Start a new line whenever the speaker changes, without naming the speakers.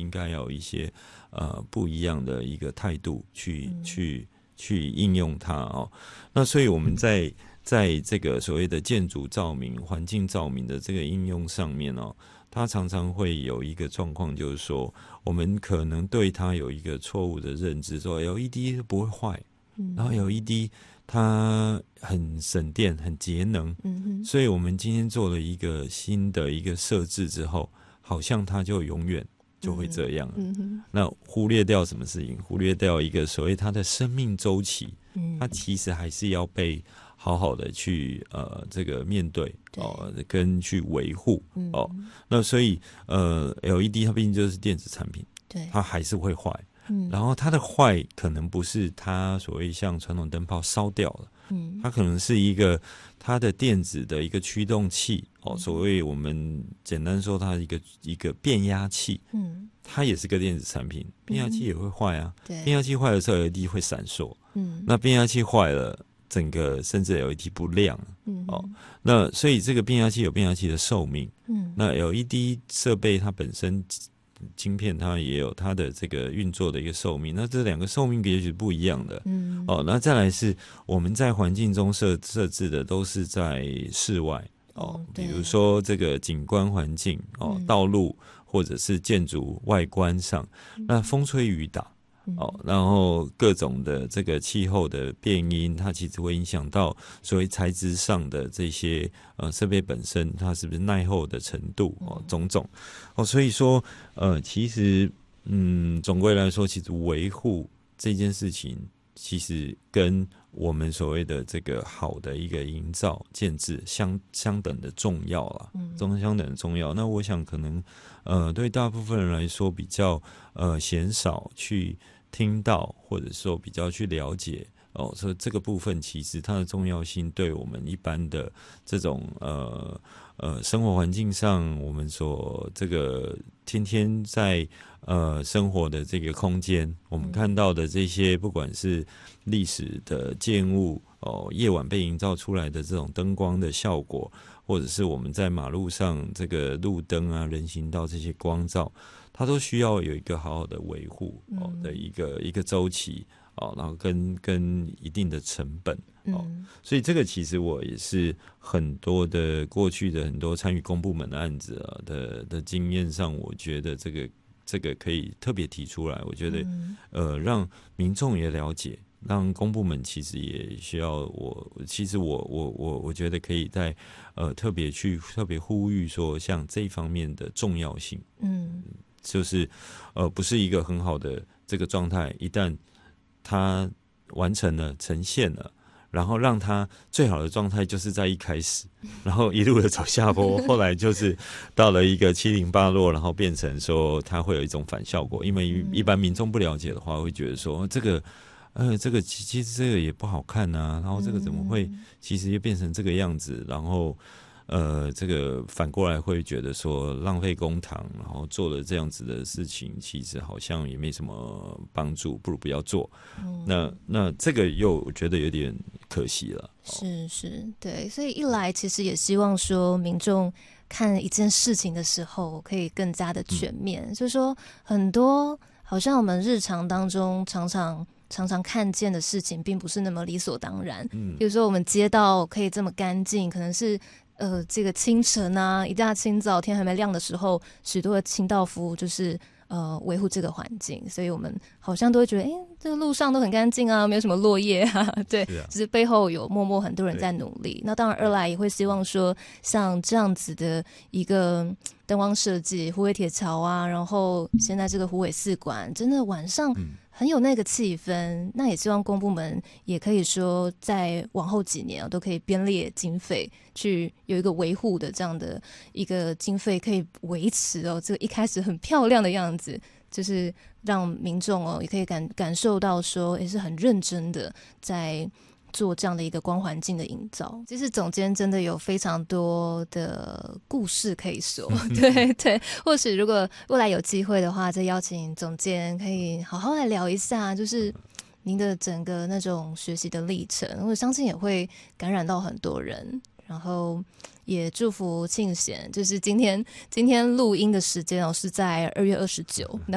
应该要有一些不一样的一个态度去应用它哦。那所以我们在这个所谓的建筑照明、环境照明的这个应用上面哦，它常常会有一个状况，就是说我们可能对它有一个错误的认知，说 LED 不会坏，然后 LED 它很省电、很节能，所以我们今天做了一个新的一个设置之后，好像它就永远就会这样，那忽略掉什么事情？忽略掉一个所谓它的生命周期，它其实还是要被好好的去这个面对跟去维护那所以LED 它毕竟就是电子产品，对，它还是会坏。然后它的坏可能不是它所谓像传统灯泡烧掉了，它可能是一个它的电子的一个驱动器所谓我们简单说它一个变压器，它也是个电子产品，变压器也会坏啊，变压器坏的时候 LED 会闪烁，那变压器坏了，整个甚至 LED 不亮，那所以这个变压器有变压器的寿命，那 LED 设备它本身晶片它也有它的这个运作的一个寿命，那这两个寿命也许不一样的，那再来是我们在环境中设置的都是在室外比如说这个景观环境道路或者是建筑外观上，那风吹雨打然后各种的这个气候的变因，它其实会影响到所谓材质上的这些设备本身，它是不是耐候的程度种种所以说其实总归来说，其实维护这件事情，其实跟我们所谓的这个好的一个营造建制相等的重要啦，相等的重要。那我想可能对大部分人来说比较鲜少去听到，或者说比较去了解所以这个部分其实它的重要性，对我们一般的这种生活环境上，我们所这个天天在生活的这个空间，我们看到的这些不管是历史的建物夜晚被营造出来的这种灯光的效果，或者是我们在马路上这个路灯啊、人行道这些光照，它都需要有一个好好的维护的一个周期然后跟一定的成本所以这个其实我也是很多的过去的很多参与公部门的案子的经验上，我觉得这个可以特别提出来，我觉得让民众也了解，让公部门其实也需要我觉得可以在特别呼吁说像这一方面的重要性，就是不是一个很好的这个状态，一旦它完成了呈现了，然后让它最好的状态就是在一开始，然后一路的走下坡，后来就是到了一个708落，然后变成说它会有一种反效果，因为一般民众不了解的话，会觉得说这个其实这个也不好看啊，然后这个怎么会其实也变成这个样子，然后这个反过来会觉得说浪费公帑，然后做了这样子的事情，其实好像也没什么帮助，不如不要做。那这个又我觉得有点可惜了。
是，对，所以一来其实也希望说民众看一件事情的时候可以更加的全面，就是说很多好像我们日常当中常常看见的事情并不是那么理所当然，比如说我们街道可以这么干净，可能是这个清晨啊，一大清早天还没亮的时候，许多的清道夫就是维护这个环境，所以我们好像都会觉得这个路上都很干净啊，没有什么落叶啊，对，就是背后有默默很多人在努力。那当然二来也会希望说像这样子的一个灯光设计，虎尾铁桥啊，然后现在这个虎尾四馆真的晚上很有那个气氛，那也希望公部门也可以说在往后几年都可以编列经费去有一个维护的这样的一个经费，可以维持这个一开始很漂亮的样子，就是让民众也可以感受到说也是很认真的在做这样的一个光环境的营造。其实总监真的有非常多的故事可以说对，或许如果未来有机会的话，再邀请总监可以好好来聊一下，就是您的整个那种学习的历程，我相信也会感染到很多人。然后也祝福庆贤，就是今天录音的时间是在2月29，